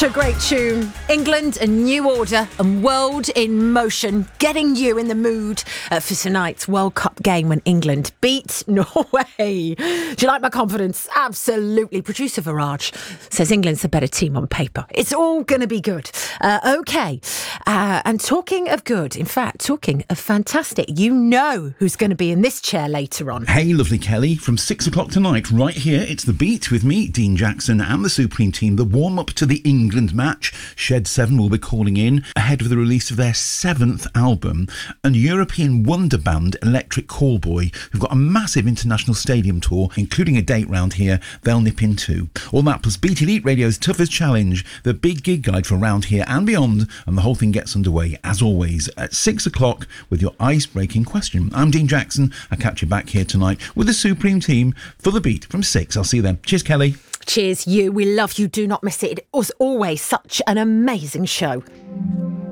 Such a great tune. England, a new order and world in motion, getting you in the mood for tonight's World Cup game when England beat Norway. Do you like my confidence? Absolutely. Producer Viraj says England's the better team on paper. It's all going to be good. OK. And talking of good, in fact, talking of fantastic, you know who's going to be in this chair later on. Hey, lovely Kelly. From 6 o'clock tonight, right here, it's The Beat with me, Dean Jackson, and the Supreme Team. The warm-up to the England match. Shed 7 will be calling in ahead of the release of their 7th album, and European wonder band Electric Callboy, who've got a massive international stadium tour, including a date round here they'll nip into. All that plus Beat Elite Radio's toughest challenge, the big gig guide for around here and beyond, and the whole thing gets underway, as always, at 6 o'clock with your ice-breaking question. I'm Dean Jackson. I'll catch you back here tonight with the Supreme Team for The Beat from 6. I'll see you then. Cheers, Kelly. Cheers, you. We love you. Do not miss it. It was always such an amazing show.